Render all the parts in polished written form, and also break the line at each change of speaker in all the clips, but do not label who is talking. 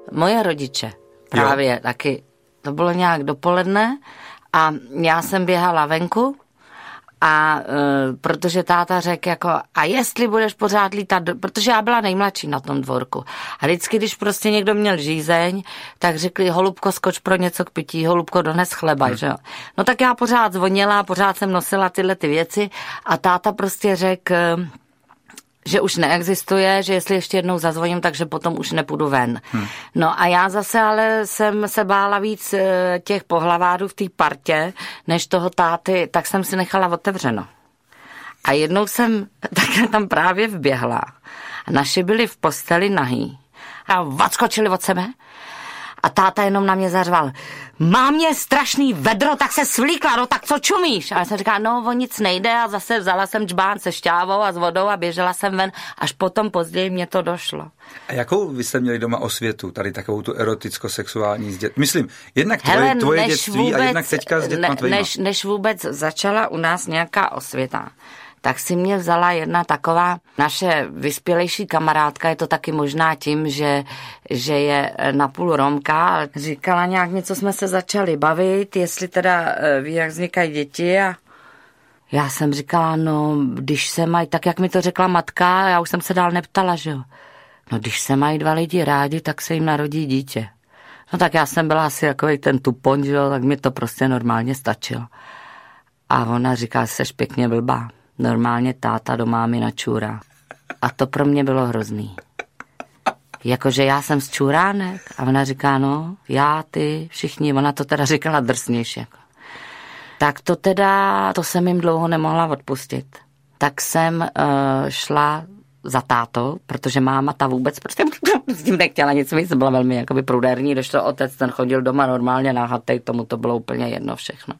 Moje rodiče právě taky, to bylo nějak dopoledne a já jsem běhala venku a protože táta řekl jako, a jestli budeš pořád lítat, protože já byla nejmladší na tom dvorku. A vždycky, když prostě někdo měl žízeň, tak řekli, holubko, skoč pro něco k pití, holubko, dones chleba, že jo. No tak já pořád zvonila, pořád jsem nosila tyhle ty věci a táta prostě řekl, že už neexistuje, že jestli ještě jednou zazvoním, takže potom už nepůjdu ven. No a já zase ale jsem se bála víc těch pohlavárů v té partě, než toho táty, tak jsem si nechala otevřeno. A jednou jsem takhle tam právě vběhla. A naši byli v posteli nahý. A odskočili od sebe. A táta jenom na mě zařval, mám je strašný vedro, tak se svlíkla, no tak co čumíš? A já jsem říkala, no o nic nejde a zase vzala jsem džbán se šťávou a s vodou a běžela jsem ven, až potom později mě to došlo. A
jakou vy jste měli doma osvětu, tady takovou tu eroticko-sexuální s dětmi? Myslím, jednak tvoje dětství vůbec, a jednak teďka s dětma tvojima.
Než vůbec začala u nás nějaká osvěta, tak si mě vzala jedna taková naše vyspělejší kamarádka, je to taky možná tím, že je napůl Romka, říkala nějak něco, jsme se začali bavit, jestli teda ví, jak vznikají děti a já jsem říkala, no, když se mají, tak jak mi to řekla matka, já už jsem se dál neptala, že jo. No, když se mají dva lidi rádi, tak se jim narodí dítě. No tak já jsem byla asi takovej ten tupoň, že jo, tak mi to prostě normálně stačilo. A ona říká, seš pěkně blbá. Normálně táta do mámy načůrá. A to pro mě bylo hrozný. Jakože já jsem z čůránek a ona říká, no, já, ty, všichni, ona to teda říkala drsnější. Jako. Tak to jsem jim dlouho nemohla odpustit. Tak jsem šla za tátou, protože máma ta vůbec prostě s tím nechtěla nic víc, byla velmi jakoby prudérní, když to otec, ten chodil doma normálně nahatej, tomu to bylo úplně jedno všechno.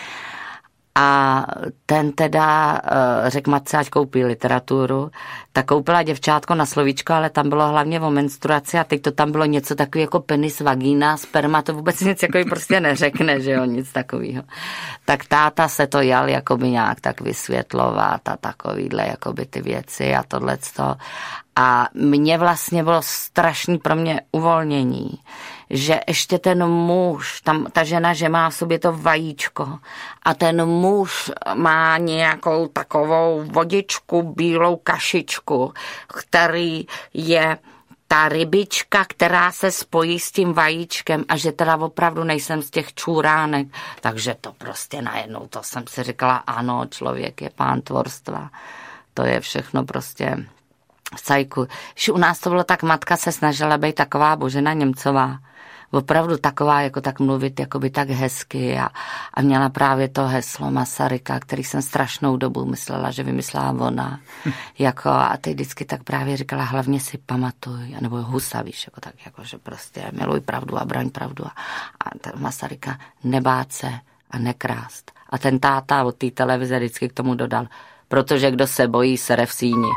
A ten teda řekl matce, ať koupí literaturu, tak koupila děvčátko na slovíčko, ale tam bylo hlavně o menstruaci a teď to tam bylo něco takový jako penis, vagína, sperma, to vůbec nic takový prostě neřekne, že jo, nic takového. Tak táta se to jal jakoby nějak tak vysvětlovat a takovýhle jakoby ty věci a tohleto. A mně vlastně bylo strašný pro mě uvolnění, že ještě ten muž, tam ta žena, že má v sobě to vajíčko a ten muž má nějakou takovou vodičku, bílou kašičku, který je ta rybička, která se spojí s tím vajíčkem a že teda opravdu nejsem z těch čůránek. Takže to prostě najednou, to jsem si říkala, ano, člověk je pán tvorstva. To je všechno prostě v cajku. Že u nás to bylo tak, matka se snažila být taková Božena Němcová. Opravdu taková, jako tak mluvit, jakoby tak hezky a měla právě to heslo Masaryka, který jsem strašnou dobu myslela, že vymyslela ona. Jako, a teď vždycky tak právě říkala, hlavně si pamatuj, nebo Husa, víš, jako tak, jako, že prostě miluj pravdu a braň pravdu. A Masaryka nebát se a nekrást. A ten táta od té televize vždycky k tomu dodal, protože kdo se bojí, sere v síni.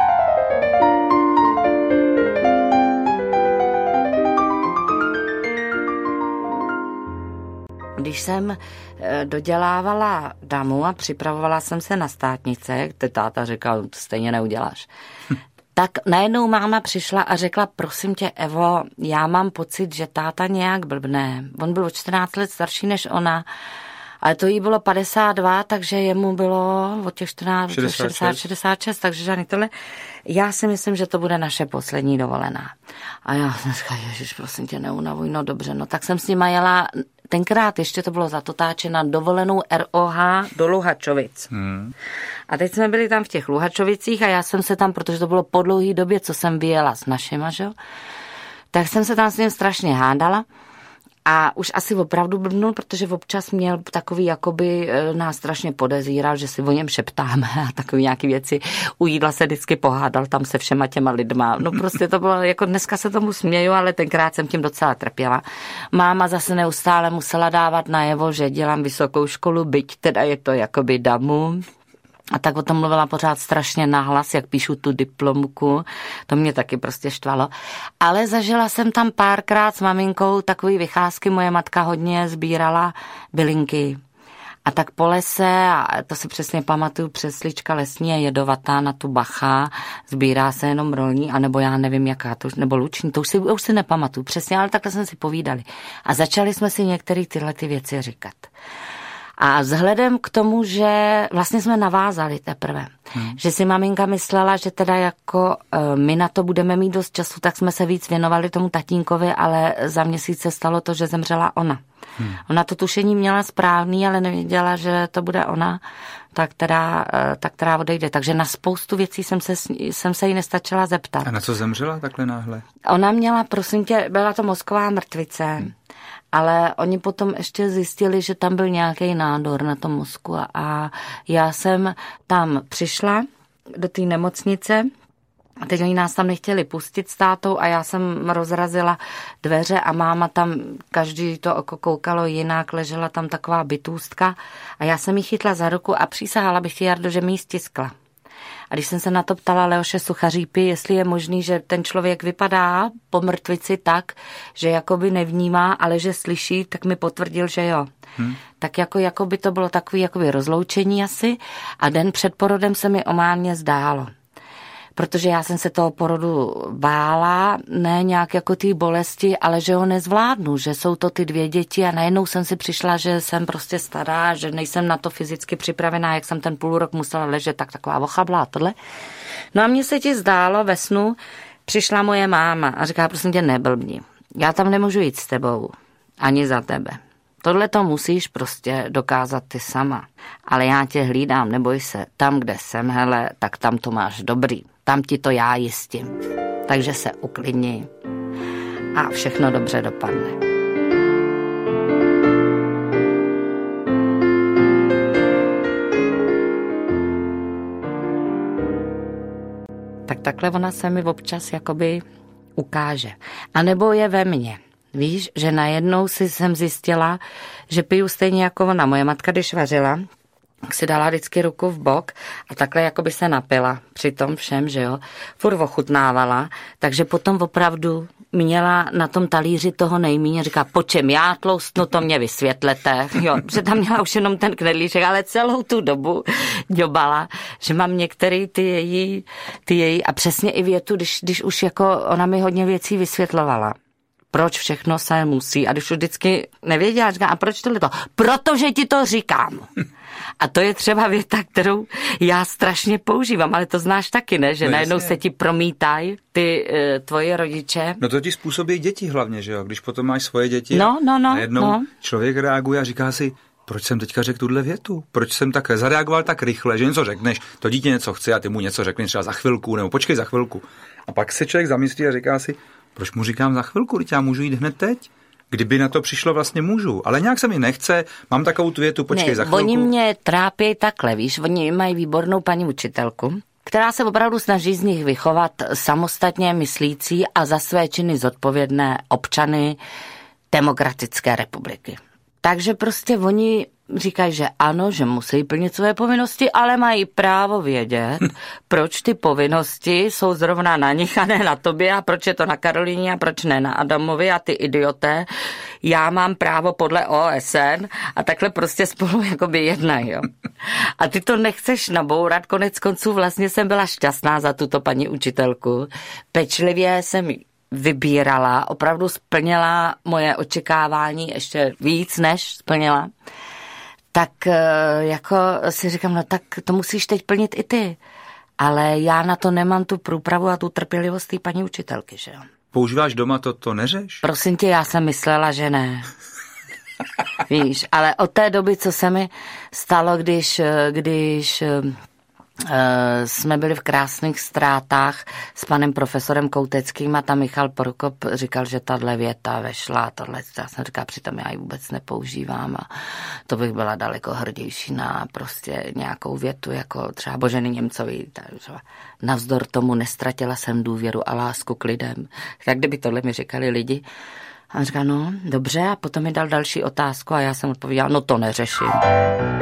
Když jsem dodělávala damu a připravovala jsem se na státnice, ty táta říkal, to stejně neuděláš, tak najednou máma přišla a řekla, prosím tě, Evo, já mám pocit, že táta nějak blbne. On byl o 14 let starší než ona, ale to jí bylo 52, takže jemu bylo od těch 14, 66, takže žádný tohle. Já si myslím, že to bude naše poslední dovolená. A já jsem říkala, ježiš, prosím tě, neunavuj, no dobře, no tak jsem s nima jela, tenkrát ještě to bylo zatotáčeno dovolenou ROH do Luhačovic. A teď jsme byli tam v těch Luhačovicích a já jsem se tam, protože to bylo po dlouhý době, co jsem vyjela s našima, že? Tak jsem se tam s ním strašně hádala. A už asi opravdu blbnul, protože občas měl takový, jakoby nás strašně podezíral, že si o něm šeptáme a takový nějaký věci. U jídla se vždycky pohádal tam se všema těma lidma. No prostě to bylo, jako dneska se tomu směju, ale tenkrát jsem tím docela trpěla. Máma zase neustále musela dávat najevo, že dělám vysokou školu, byť teda je to jakoby damu. A tak o tom mluvila pořád strašně nahlas, jak píšu tu diplomku. To mě taky prostě štvalo. Ale zažila jsem tam párkrát s maminkou takový vycházky. Moje matka hodně sbírala bylinky. A tak po lese, a to si přesně pamatuju, přeslička lesní je jedovatá, na tu bacha, sbírá se jenom rolní, anebo já nevím jaká, to už, nebo luční, to už si nepamatuju přesně, ale takhle jsme si povídali. A začali jsme si některé tyhle ty věci říkat. A vzhledem k tomu, že vlastně jsme navázali teprve, že si maminka myslela, že teda jako my na to budeme mít dost času, tak jsme se víc věnovali tomu tatínkovi, ale za měsíc se stalo to, že zemřela ona. Ona to tušení měla správný, ale nevěděla, že to bude ona, tak teda odejde. Takže na spoustu věcí jsem se jí nestačila zeptat.
A na co zemřela takhle náhle?
Ona měla, prosím tě, byla to mozková mrtvice, ale oni potom ještě zjistili, že tam byl nějaký nádor na tom mozku a já jsem tam přišla do té nemocnice. A teď oni nás tam nechtěli pustit s tátou a já jsem rozrazila dveře a máma tam, každý to oko koukalo jinak, ležela tam taková bytůstka a já jsem jí chytla za ruku a přísahala bych ti, Jardo, že mi ji stiskla. A když jsem se na to ptala Leoše Suchařípy, jestli je možný, že ten člověk vypadá po mrtvici tak, že jakoby nevnímá, ale že slyší, tak mi potvrdil, že jo. Tak jako by to bylo takový jakoby rozloučení asi a den před porodem se mi omálně zdálo. Protože já jsem se toho porodu bála, ne nějak jako té bolesti, ale že ho nezvládnu, že jsou to ty 2 děti a najednou jsem si přišla, že jsem prostě stará, že nejsem na to fyzicky připravená, jak jsem ten půl rok musela ležet, tak taková ochabla a tohle. No a mně se ti zdálo ve snu, přišla moje máma a říká, prosím tě, neblbni, já tam nemůžu jít s tebou, ani za tebe. Tohle to musíš prostě dokázat ty sama. Ale já tě hlídám, neboj se, tam, kde jsem, hele, tak tam to máš dobrý. Tam ti to já jistím. Takže se uklidni a všechno dobře dopadne. Tak takhle ona se mi občas jakoby ukáže. A nebo je ve mně. Víš, že najednou jsem zjistila, že piju stejně jako ona. Moje matka, když vařila, tak si dala vždycky ruku v bok a takhle jako by se napila při tom všem, že jo. Furt ochutnávala, takže potom opravdu měla na tom talíři toho nejmíň, říká, po čem já tloustnu, to mě vysvětlete, jo, že tam měla už jenom ten knedlíček, ale celou tu dobu ďobala, že mám některý ty její a přesně i větu, když už jako ona mi hodně věcí vysvětlovala. Proč všechno se musí. A když už vždycky nevěděla, říká, a proč tohleto? Protože ti to říkám. A to je třeba věta, kterou já strašně používám, ale to znáš taky, ne? Že no najednou se ti promítají ty tvoje rodiče.
No to ti způsobí děti hlavně, že jo? Když potom máš svoje děti
no,
a jednou člověk reaguje a říká si, proč jsem teďka řekl tuhle větu? Proč jsem tak zareagoval tak rychle, že něco řekneš, to dítě něco chce a ty mu něco řekneš třeba za chvilku, nebo počkej za chvilku. A pak se člověk zamyslí a říká si, proč mu říkám za chvilku, když já můžu jít hned teď? Kdyby na to přišlo, vlastně můžu. Ale nějak se mi nechce, mám takovou tu větu, počkej za chvilku.
Oni mě trápí takhle, víš, oni mají výbornou paní učitelku, která se opravdu snaží z nich vychovat samostatně myslící a za své činy zodpovědné občany Demokratické republiky. Takže prostě oni říkají, že ano, že musí plnit své povinnosti, ale mají právo vědět, proč ty povinnosti jsou zrovna na nich a ne na tobě a proč je to na Karolíně a proč ne na Adamovi a ty idioté. Já mám právo podle OSN a takhle prostě spolu jakoby jednají. Jo. A ty to nechceš nabourat, konec konců vlastně jsem byla šťastná za tuto paní učitelku. Pečlivě jsem vybírala, opravdu splnila moje očekávání ještě víc, než splnila. Tak jako si říkám, no tak to musíš teď plnit i ty. Ale já na to nemám tu průpravu a tu trpělivost té paní učitelky, že jo.
Používáš doma to neřeš?
Prosím tě, já jsem myslela, že ne. Víš, ale od té doby, co se mi stalo, když jsme byli v Krásných Ztrátách s panem profesorem Kouteckým a tam Michal Prokop říkal, že tahle věta vešla, tohle, já jsem říkala, přitom já ji vůbec nepoužívám a to bych byla daleko hrdější na prostě nějakou větu, jako třeba Boženy Němcový, takže navzdor tomu nestratila jsem důvěru a lásku k lidem. Tak kdyby tohle mi říkali lidi, a on říkal, no dobře, a potom mi dal další otázku a já jsem odpověděla, no to neřeším.